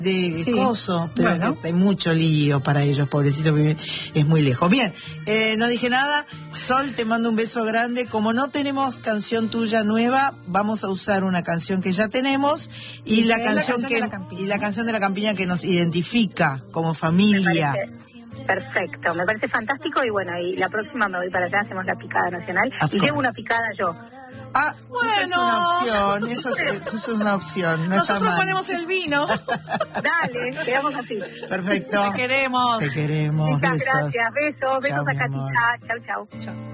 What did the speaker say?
de Sí. coso, pero Bueno. hay mucho lío para ellos, pobrecitos, es muy lejos. Bien, no dije nada. Sol, te mando un beso grande. Como no tenemos canción tuya nueva, vamos a usar una canción que ya tenemos y la canción de la Campiña. y la canción de la Campiña que nos identifica como familia. Perfecto, me parece fantástico y bueno, y la próxima me voy para allá, hacemos la picada nacional Of y llevo course. una picada yo. Ah, esa es una opción, eso es una opción, no está Nosotros mal. ponemos el vino. Dale, quedamos así. Perfecto. Te queremos. Te queremos. Muchas Besos. gracias, besos Chao, a mi amor. Catita, chau, chau. Chao.